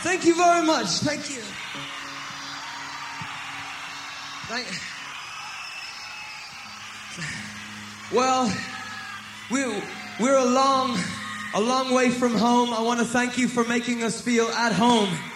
Thank you very much. Thank you. Well, we're a long way from home. I want to thank you for making us feel at home.